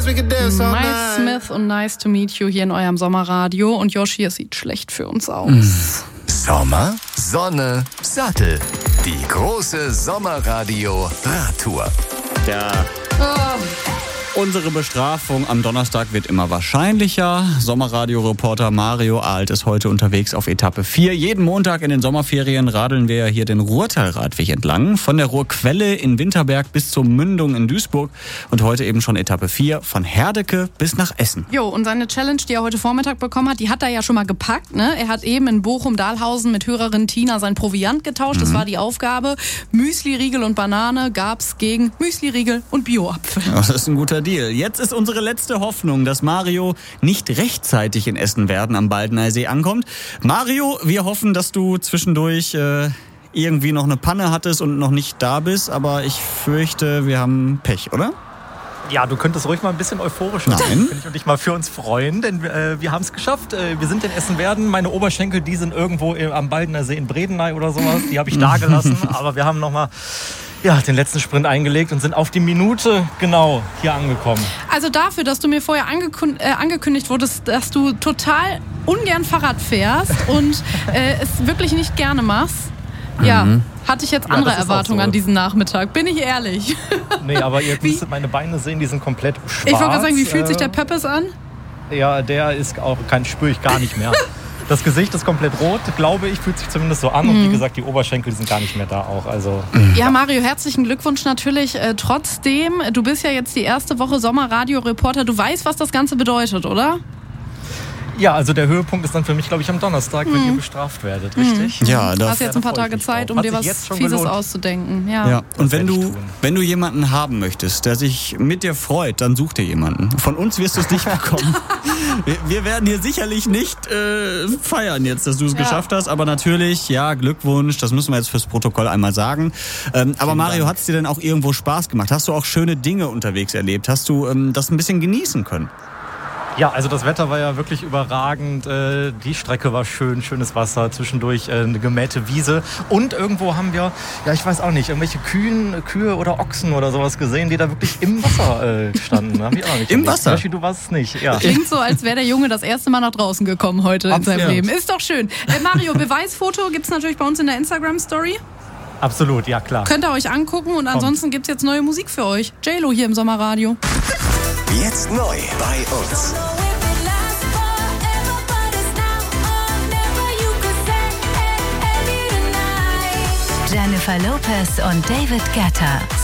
Miles Smith und Nice to Meet You hier in eurem Sommerradio. Und Yoshi, es sieht schlecht für uns aus. Sommer, Sonne, Sattel. Die große Sommerradio-Radtour. Ja. Unsere Bestrafung am Donnerstag wird immer wahrscheinlicher. Sommerradio-Reporter Mario Alt ist heute unterwegs auf Etappe 4. Jeden Montag in den Sommerferien radeln wir hier den Ruhrtalradweg entlang. Von der Ruhrquelle in Winterberg bis zur Mündung in Duisburg. Und heute eben schon Etappe 4 von Herdecke bis nach Essen. Jo, und seine Challenge, die er heute Vormittag bekommen hat, die hat er ja schon mal gepackt. Ne? Er hat eben in Bochum-Dahlhausen mit Hörerin Tina sein Proviant getauscht. Das war die Aufgabe. Müsli-Riegel und Banane gab's gegen Müsli-Riegel und Bio-Apfel. Das ist ein guter Deal. Jetzt ist unsere letzte Hoffnung, dass Mario nicht rechtzeitig in Essen-Werden am Baldener See ankommt. Mario, wir hoffen, dass du zwischendurch irgendwie noch eine Panne hattest und noch nicht da bist, aber ich fürchte, wir haben Pech, oder? Ja, du könntest ruhig mal ein bisschen euphorisch sein und dich mal für uns freuen, denn wir haben es geschafft. Wir sind in Essen-Werden. Meine Oberschenkel, die sind irgendwo am Baldener See in Bredeney oder sowas. Die habe ich da gelassen, aber wir haben nochmal den letzten Sprint eingelegt und sind auf die Minute genau hier angekommen. Also dafür, dass du mir vorher angekündigt wurdest, dass du total ungern Fahrrad fährst und es wirklich nicht gerne machst, hatte ich jetzt andere Erwartungen an diesen Nachmittag, bin ich ehrlich. Nee, aber ihr müsstet meine Beine sehen, die sind komplett schwarz. Ich wollte gerade sagen, wie fühlt sich der Pöppes an? Ja, der ist auch, spüre ich gar nicht mehr. Das Gesicht ist komplett rot, glaube ich, fühlt sich zumindest so an. Und wie gesagt, die Oberschenkel, die sind gar nicht mehr da auch. Also. Ja, Mario, herzlichen Glückwunsch natürlich. Trotzdem, du bist ja jetzt die erste Woche Sommerradio-Reporter. Du weißt, was das Ganze bedeutet, oder? Ja, also der Höhepunkt ist dann für mich, glaube ich, am Donnerstag, wenn ihr bestraft werdet, richtig? Ja, du hast jetzt ein paar Tage Zeit, um dir was Fieses auszudenken. Ja. Und wenn du jemanden haben möchtest, der sich mit dir freut, dann such dir jemanden. Von uns wirst du es nicht bekommen. Wir werden hier sicherlich nicht feiern jetzt, dass du es geschafft hast, aber natürlich, Glückwunsch, das müssen wir jetzt fürs Protokoll einmal sagen. Aber Mario, hat es dir denn auch irgendwo Spaß gemacht? Hast du auch schöne Dinge unterwegs erlebt? Hast du das ein bisschen genießen können? Ja, also das Wetter war ja wirklich überragend. Die Strecke war schön, schönes Wasser, zwischendurch eine gemähte Wiese. Und irgendwo haben wir, ich weiß auch nicht, irgendwelche Kühe oder Ochsen oder sowas gesehen, die da wirklich im Wasser standen. Hab ich auch nicht Im Wasser? Du warst es nicht. Ja. Klingt so, als wäre der Junge das erste Mal nach draußen gekommen heute in seinem Leben. Ist doch schön. Mario, Beweisfoto gibt's natürlich bei uns in der Instagram-Story. Absolut, ja klar. Könnt ihr euch angucken und ansonsten gibt's jetzt neue Musik für euch. J-Lo hier im Sommerradio. Jetzt neu bei uns. Jennifer Lopez und David Guetta.